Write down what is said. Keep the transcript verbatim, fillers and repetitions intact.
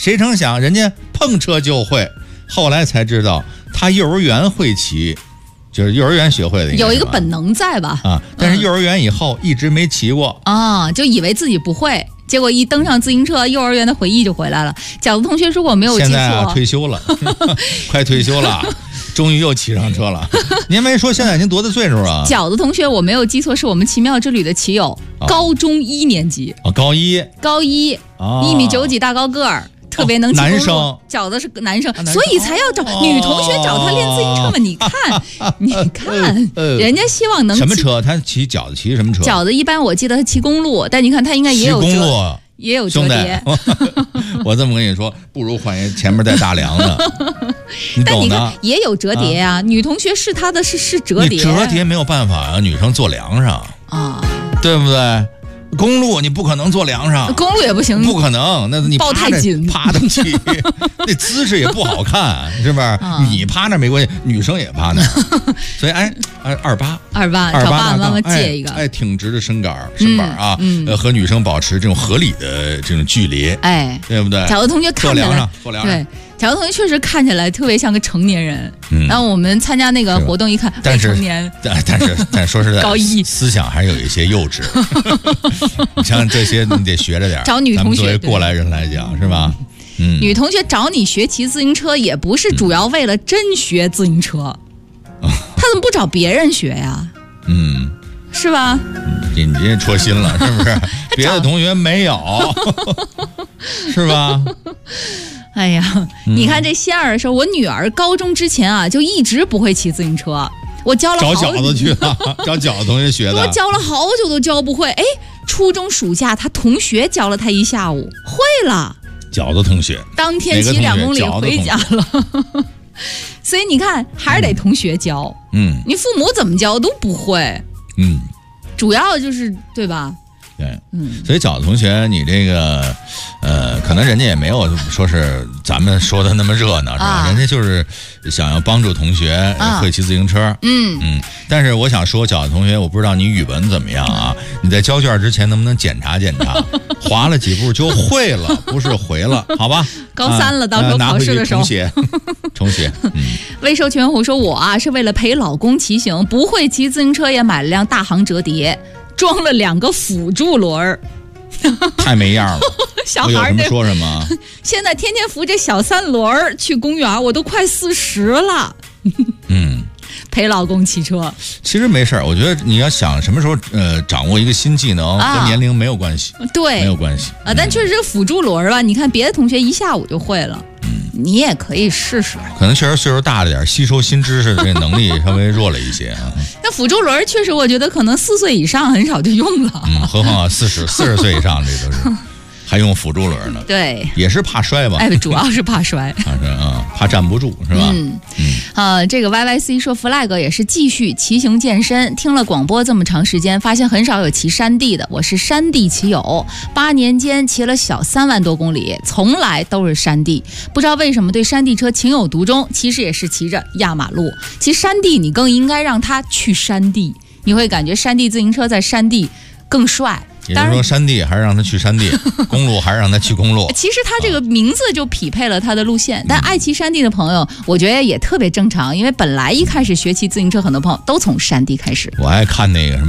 谁成想人家碰车就会，后来才知道他幼儿园会骑，就是幼儿园学会的， 有一个本能在吧？ 啊，但是幼儿园以后一直没骑过、 嗯、啊，就以为自己不会。结果一登上自行车，幼儿园的回忆就回来了。饺子同学如果没有记错， 现在、啊、退休了，快退休了，终于又骑上车了。您没说现在您多大岁数啊？ 饺子同学，我没有记错，是我们奇妙之旅的骑友，哦、高中一年级。 哦，高一， 高一， 哦、 一米九几大高个儿。特别能骑公路、 哦、男生， 饺子是男生， 啊、男生所以才要找、哦、女同学找他练自行车嘛。你看，你看、呃，人家希望能什么车？他骑饺子骑什么车？ 饺子一般我记得他骑公路，但你看他应该也有骑公路， 也有折叠。 我这么跟你说，不如换一前面带大梁的，你懂的。 但你看也有折叠呀、啊啊，女同学是她的是是折叠， 你折叠没有办法啊，女生坐梁上啊，对不对？公路你不可能坐梁上， 公路也不行， 不可能，那你抱太紧， 趴得起，那姿势也不好看，是不是？啊、你趴那没关系，女生也趴那，所以哎，二八二八， 二八， 妈妈借一个， 哎，挺直的身杆身板啊， 嗯呃，和女生保持这种合理的这种距离， 哎， 对不对？ 饺子同学看坐梁上，坐梁上， 对。饺子同学确实看起来特别像个成年人， 嗯、 然后我们参加那个活动一看， 但是成年， 但但是但说实在， 高一思想还是有一些幼稚。你像这些，你得学着点。 找女同学， 咱们作为过来人来讲，是吧？嗯， 女同学找你学骑自行车，也不是主要为了真学自行车，嗯、她怎么不找别人学呀？ 嗯， 是吧？ 你你这戳心了，是不是？别的同学没有，是吧？ 哎呀，嗯、你看这仙儿说，我女儿高中之前啊，就一直不会骑自行车，我教了好找饺子去了，找饺子同学学的， 我教了好久都教不会。哎，初中暑假，他同学教了他一下午，会了。 饺子同学， 当天骑两公里回家了。所以你看，还是得同学教。 嗯， 你父母怎么教都不会。 嗯， 主要就是对吧？ 对，嗯，所以饺子同学，你这个，呃，可能人家也没有说是咱们说的那么热闹，是吧？啊、人家就是想要帮助同学会骑自行车， 啊、嗯嗯。但是我想说，饺子同学，我不知道你语文怎么样啊？你在交卷之前能不能检查检查？滑了几步就会了，不是回了，好吧？ 高三了，啊、到时候考试的时候重写，重写。嗯。 未授全虎说，我啊是为了陪老公骑行，不会骑自行车，也买了辆大行折叠。装了两个辅助轮儿， 太没样了。 小孩儿说什么？ 现在天天扶这小三轮儿去公园，我都快四十了。 嗯， 陪老公骑车， 其实没事儿。我觉得你要想什么时候呃掌握一个新技能，啊、和年龄没有关系， 对， 没有关系啊。但确实辅助轮儿吧，你看别的同学一下午就会了。你也可以试试， 可能确实岁数大了点，吸收新知识的能力稍微弱了一些啊。 那辅助轮确实，我觉得可能四岁以上很少就用了。 嗯，何况四十四十岁以上这都是还用辅助轮呢。 对， 也是怕摔吧？ 哎，主要是怕摔， 怕摔啊，怕站不住是吧？ 嗯嗯。呃，这个 Y Y C 说 flag 也是继续骑行健身，听了广播这么长时间，发现很少有骑山地的。我是山地骑友，八年间骑了小三万多公里，从来都是山地。不知道为什么对山地车情有独钟，其实也是骑着压马路。骑山地你更应该让他去山地，你会感觉山地自行车在山地更帅。 也就是说，山地还是让他去山地，公路还是让他去公路。 其实他这个名字就匹配了他的路线，但爱骑山地的朋友，我觉得也特别正常，因为本来一开始学骑自行车，很多朋友都从山地开始。 我爱看那个什么。